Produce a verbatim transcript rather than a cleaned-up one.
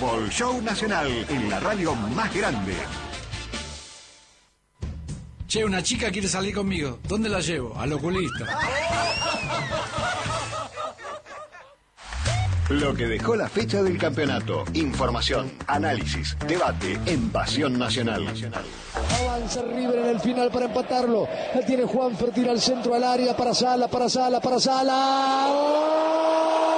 fútbol, show nacional, en la radio más grande. Che, una chica quiere salir conmigo. ¿Dónde la llevo? Al oculista. Lo que dejó la fecha del campeonato. Información, análisis, debate en Pasión Nacional. Avanza River en el final para empatarlo. Él tiene Juanfer, tira al centro al área para Sala, para Sala, para Sala. ¡Oh!